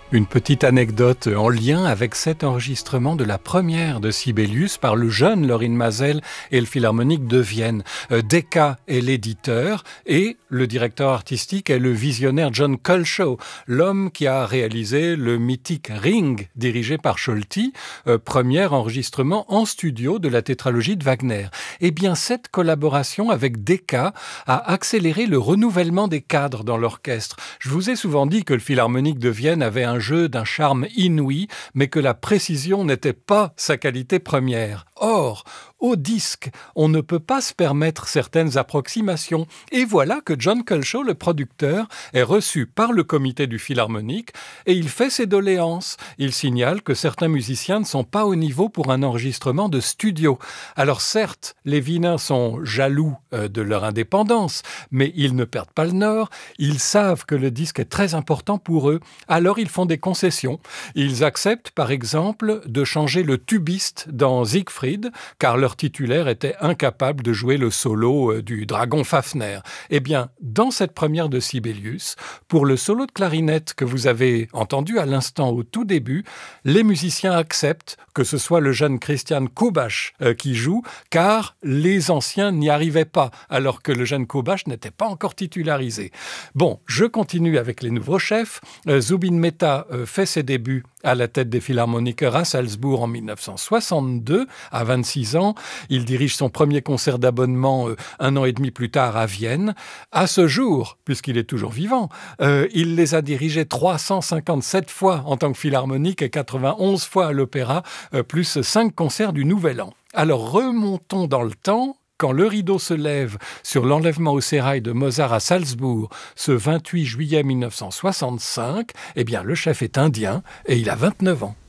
Une petite anecdote en lien avec cet enregistrement de la première de Sibelius par le jeune Lorin Maazel et le Philharmonique de Vienne. Decca est l'éditeur et le directeur artistique est le visionnaire John Culshaw, l'homme qui a réalisé le mythique Ring dirigé par Scholti, premier enregistrement en studio de la tétralogie de Wagner. Eh bien, cette collaboration avec Decca a accéléré le renouvellement des cadres dans l'orchestre. Je vous ai souvent dit que le Philharmonique de Vienne avait un jeu d'un charme inouï, mais que la précision n'était pas sa qualité première. Or, au disque, on ne peut pas se permettre certaines approximations. Et voilà que John Culshaw, le producteur, est reçu par le comité du Philharmonique et il fait ses doléances. Il signale que certains musiciens ne sont pas au niveau pour un enregistrement de studio. Alors certes, les Wieners sont jaloux de leur indépendance, mais ils ne perdent pas le nord. Ils savent que le disque est très important pour eux. Alors ils font des concessions. Ils acceptent, par exemple, de changer le tubiste dans Siegfried, car leur titulaire était incapable de jouer le solo du dragon Fafner. Eh bien, dans cette première de Sibelius, pour le solo de clarinette que vous avez entendu à l'instant au tout début, les musiciens acceptent que ce soit le jeune Christian Kobash qui joue, car les anciens n'y arrivaient pas, alors que le jeune Kobash n'était pas encore titularisé. Bon, je continue avec les nouveaux chefs. Zubin Mehta fait ses débuts à la tête des Philharmoniker à Salzbourg en 1962, à 26 ans. Il dirige son premier concert d'abonnement un an et demi plus tard à Vienne. À ce jour, puisqu'il est toujours vivant, il les a dirigés 357 fois en tant que philharmonique et 91 fois à l'opéra, plus 5 concerts du Nouvel An. Alors remontons dans le temps. Quand le rideau se lève sur l'enlèvement au sérail de Mozart à Salzbourg, ce 28 juillet 1965, eh bien le chef est indien et il a 29 ans.